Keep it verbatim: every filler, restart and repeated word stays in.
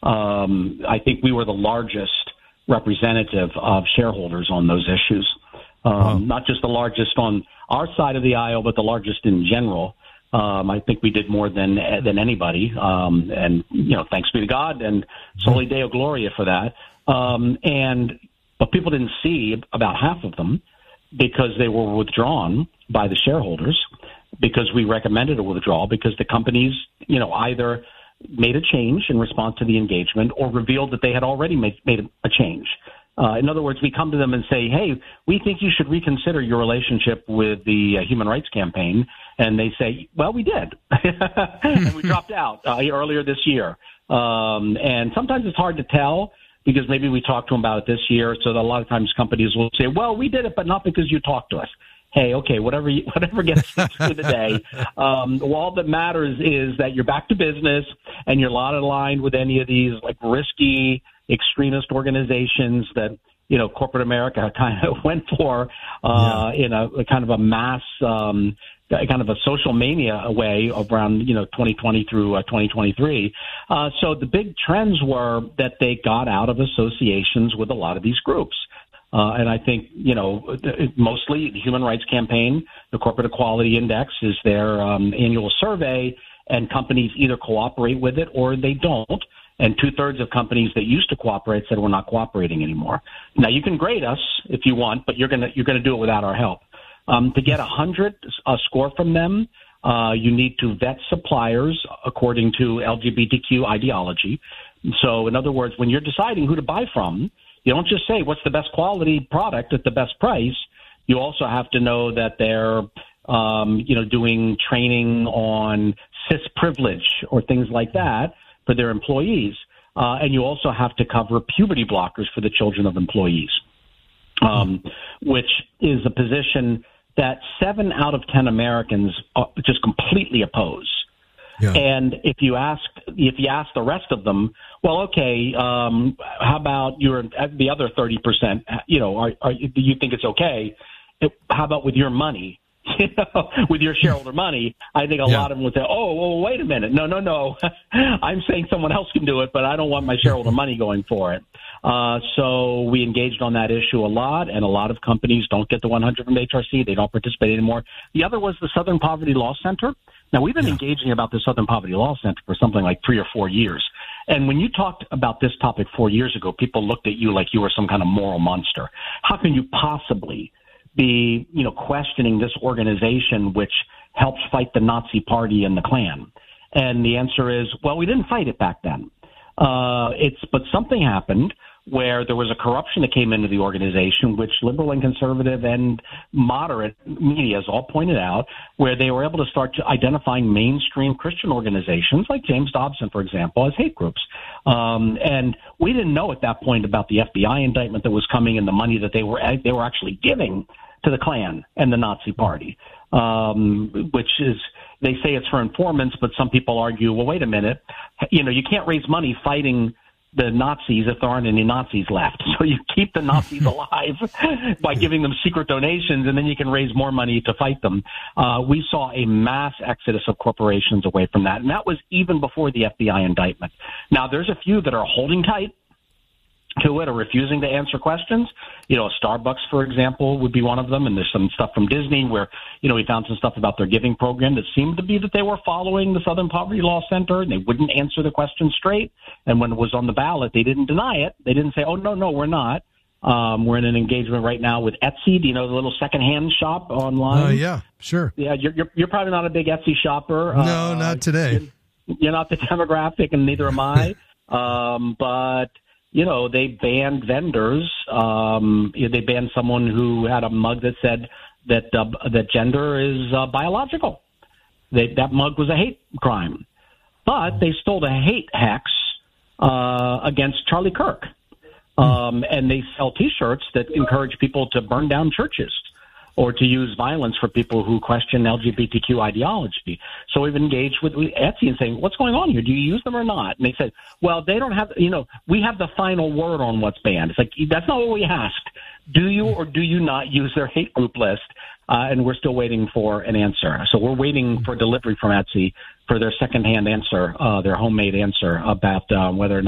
Um, I think we were the largest representative of shareholders on those issues. Um, wow. Not just the largest on our side of the aisle, but the largest in general. Um, I think we did more than than anybody, um, and you know, thanks be to God, and soli Deo Gloria for that. Um, and but people didn't see about half of them because they were withdrawn by the shareholders, because we recommended a withdrawal, because the companies, you know, either made a change in response to the engagement or revealed that they had already made, made a change. Uh, in other words, we come to them and say, hey, we think you should reconsider your relationship with the uh, Human Rights Campaign. And they say, well, we did. And we dropped out uh, earlier this year. Um, and sometimes it's hard to tell because maybe we talked to them about it this year. So that a lot of times companies will say, well, we did it, but not because you talked to us. Hey, okay, whatever you, whatever gets through the day. Um, all that matters is that you're back to business and you're not aligned with any of these like risky extremist organizations that, you know, corporate America kind of went for uh, yeah. in a, a kind of a mass, um, kind of a social mania way around, you know, twenty twenty through uh, twenty twenty-three. Uh, so the big trends were that they got out of associations with a lot of these groups. Uh, and I think, you know, mostly the Human Rights Campaign, the Corporate Equality Index is their um, annual survey, and companies either cooperate with it or they don't. And two-thirds of companies that used to cooperate said we're not cooperating anymore. Now, you can grade us if you want, but you're going to you're going to do it without our help. Um, to get a hundred a score from them, uh, you need to vet suppliers according to L G B T Q ideology. So, in other words, when you're deciding who to buy from, you don't just say what's the best quality product at the best price. You also have to know that they're, um, you know, doing training on cis privilege or things like that for their employees. Uh, and you also have to cover puberty blockers for the children of employees, um, which is a position that seven out of ten Americans just completely oppose. Yeah. And if you ask, if you ask the rest of them, well, okay, um, how about your the other thirty percent? You know, are, are do you think it's okay? It, how about with your money? You know, with your shareholder money, I think a yeah. lot of them would say, "Oh, well, wait a minute, no, no, no, I'm saying someone else can do it, but I don't want my shareholder money going for it." Uh, so we engaged on that issue a lot, and a lot of companies don't get the one hundred from H R C; they don't participate anymore. The other was the Southern Poverty Law Center. Now, we've been yeah. engaging about the Southern Poverty Law Center for something like three or four years. And when you talked about this topic four years ago, people looked at you like you were some kind of moral monster. How can you possibly be, you know, questioning this organization which helps fight the Nazi Party and the Klan? And the answer is, well, we didn't fight it back then. Uh, it's but something happened where there was a corruption that came into the organization, which liberal and conservative and moderate media has all pointed out, where they were able to start to identifying mainstream Christian organizations like James Dobson, for example, as hate groups. Um, and we didn't know at that point about the F B I indictment that was coming and the money that they were they were actually giving to the Klan and the Nazi Party, um, which is, they say it's for informants, but some people argue, well, wait a minute, you know, you can't raise money fighting the Nazis if there aren't any Nazis left. So you keep the Nazis alive by giving them secret donations, and then you can raise more money to fight them. Uh, we saw a mass exodus of corporations away from that, and that was even before the F B I indictment. Now, there's a few that are holding tight to it or refusing to answer questions. You know, Starbucks, for example, would be one of them. And there's some stuff from Disney where, you know, we found some stuff about their giving program that seemed to be that they were following the Southern Poverty Law Center and they wouldn't answer the question straight. And when it was on the ballot, they didn't deny it. They didn't say, oh, no, no, we're not. Um, we're in an engagement right now with Etsy. Do you know the little secondhand shop online? Uh, yeah, sure. Yeah, you're, you're, you're probably not a big Etsy shopper. No, uh, not today. You're, you're not the demographic, and neither am I. um, but... You know, they banned vendors. Um, they banned someone who had a mug that said that uh, that gender is uh, biological. They, that mug was a hate crime. But they stole the hate hex uh, against Charlie Kirk. Um, and they sell T-shirts that encourage people to burn down churches or to use violence for people who question L G B T Q ideology. So we've engaged with Etsy and saying, what's going on here? Do you use them or not? And they said, well, they don't have, you know, we have the final word on what's banned. It's like, that's not what we asked. Do you or do you not use their hate group list? Uh, and we're still waiting for an answer. So we're waiting for delivery from Etsy for their secondhand answer, uh, their homemade answer about uh, whether or not